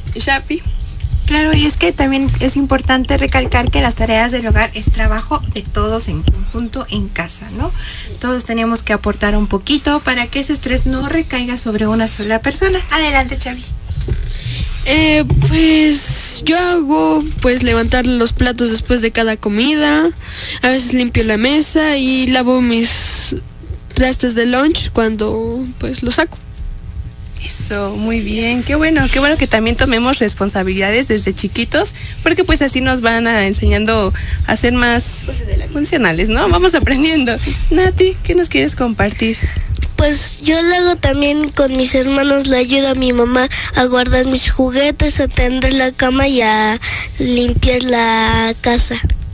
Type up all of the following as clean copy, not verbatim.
Shapi. Claro, y es que también es importante recalcar que las tareas del hogar es trabajo de todos en conjunto en casa, ¿no? Todos tenemos que aportar un poquito para que ese estrés no recaiga sobre una sola persona. Adelante, Xavi. Pues yo hago pues levantar los platos después de cada comida, a veces limpio la mesa y lavo mis trastes de lunch cuando pues los saco. Eso, muy bien, qué bueno que también tomemos responsabilidades desde chiquitos, porque pues así nos van enseñando a ser más funcionales, ¿no? Vamos aprendiendo. Nati, ¿qué nos quieres compartir? Pues yo luego también con mis hermanos le ayudo a mi mamá a guardar mis juguetes, a tender la cama y a limpiar la casa.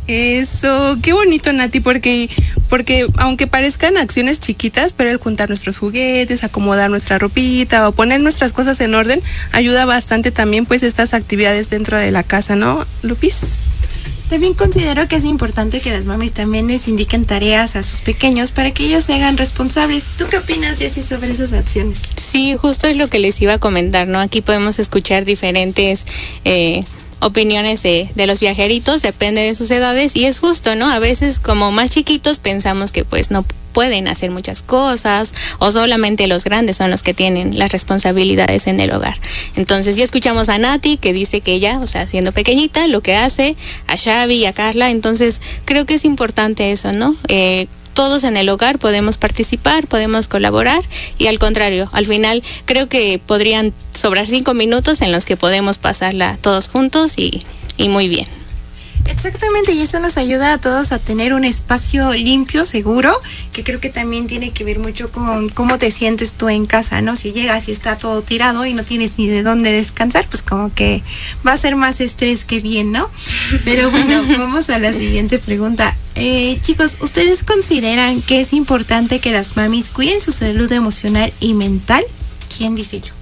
Eso, qué bonito, Nati, porque aunque parezcan acciones chiquitas, pero el juntar nuestros juguetes, acomodar nuestra ropita o poner nuestras cosas en orden, ayuda bastante también pues estas actividades dentro de la casa, ¿no, Lupis? También considero que es importante que las mamis también les indiquen tareas a sus pequeños para que ellos se hagan responsables. ¿Tú qué opinas, Jessie, sobre esas acciones? Sí, justo es lo que les iba a comentar, ¿no? Aquí podemos escuchar diferentes opiniones de los viajeritos, depende de sus edades, y es justo, ¿no? A veces como más chiquitos pensamos que pues no pueden hacer muchas cosas o solamente los grandes son los que tienen las responsabilidades en el hogar. Entonces ya escuchamos a Nati que dice que ella, o sea, siendo pequeñita, lo que hace, a Xavi y a Carla, entonces creo que es importante eso, ¿no? Todos en el hogar podemos participar, podemos colaborar y al contrario, al final creo que podrían sobrar 5 minutos en los que podemos pasarla todos juntos y muy bien. Exactamente, y eso nos ayuda a todos a tener un espacio limpio, seguro, que creo que también tiene que ver mucho con cómo te sientes tú en casa, ¿no? Si llegas y está todo tirado y no tienes ni de dónde descansar, pues como que va a ser más estrés que bien, ¿no? Pero bueno, vamos a la siguiente pregunta. Chicos, ¿ustedes consideran que es importante que las mamis cuiden su salud emocional y mental? ¿Quién dice yo?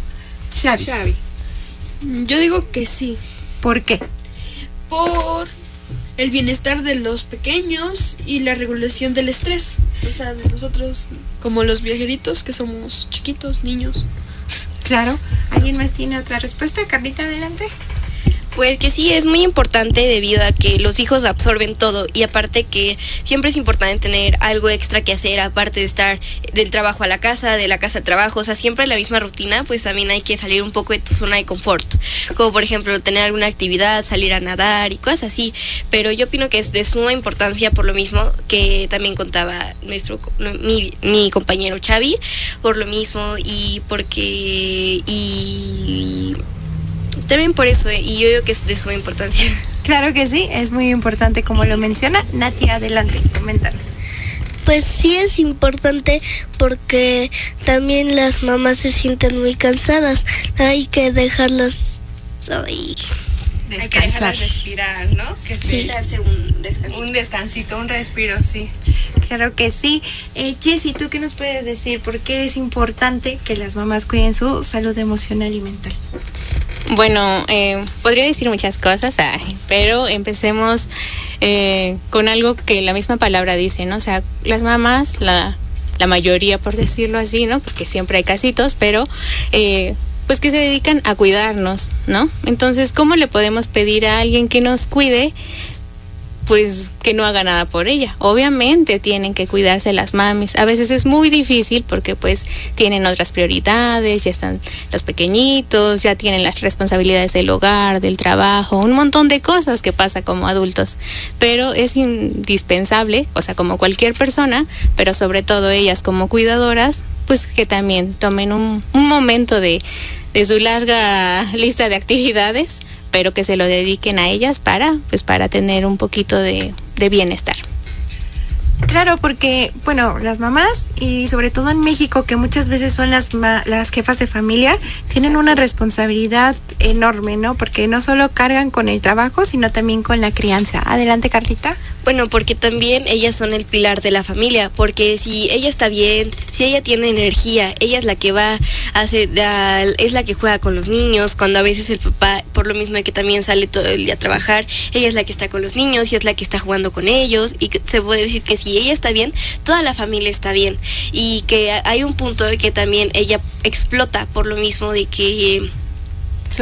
Xavi. Yo digo que sí. ¿Por qué? Por el bienestar de los pequeños y la regulación del estrés. O sea, de nosotros como los viajeritos que somos chiquitos, niños. Claro. ¿Alguien más tiene otra respuesta? Carlita, adelante. Pues que sí, es muy importante debido a que los hijos absorben todo y aparte que siempre es importante tener algo extra que hacer aparte de estar del trabajo a la casa, de la casa al trabajo, o sea, siempre la misma rutina, pues también hay que salir un poco de tu zona de confort, como por ejemplo tener alguna actividad, salir a nadar y cosas así, pero yo opino que es de suma importancia por lo mismo que también contaba mi compañero Xavi, por lo mismo y porque también por eso, y yo digo que es de suma importancia. Claro que sí, es muy importante como lo menciona. Nati, adelante, coméntanos. Pues sí es importante porque también las mamás se sienten muy cansadas. Hay que dejarlas Hay que dejarlas respirar, ¿no? Que sí. Darse un descansito, un respiro, sí. Claro que sí. Jessie, ¿tú qué nos puedes decir? ¿Por qué es importante que las mamás cuiden su salud emocional y mental? Bueno, podría decir muchas cosas, pero empecemos con algo que la misma palabra dice, ¿no? O sea, las mamás, la mayoría, por decirlo así, ¿no? Porque siempre hay casitos, pero pues que se dedican a cuidarnos, ¿no? Entonces, ¿cómo le podemos pedir a alguien que nos cuide? Pues que no haga nada por ella. Obviamente tienen que cuidarse las mamis. A veces es muy difícil porque pues tienen otras prioridades, ya están los pequeñitos, ya tienen las responsabilidades del hogar, del trabajo, un montón de cosas que pasa como adultos. Pero es indispensable, o sea, como cualquier persona, pero sobre todo ellas como cuidadoras, pues que también tomen un momento de su larga lista de actividades, pero que se lo dediquen a ellas para tener un poquito de bienestar. Claro, porque, bueno, las mamás y sobre todo en México, que muchas veces son las jefas de familia, tienen una responsabilidad enorme, ¿no? Porque no solo cargan con el trabajo, sino también con la crianza. Adelante, Carlita. Bueno, porque también ellas son el pilar de la familia, porque si ella está bien, si ella tiene energía, ella es la que es la que juega con los niños, cuando a veces el papá, por lo mismo de que también sale todo el día a trabajar, ella es la que está con los niños y es la que está jugando con ellos, y se puede decir que si ella está bien, toda la familia está bien, y que hay un punto de que también ella explota por lo mismo de que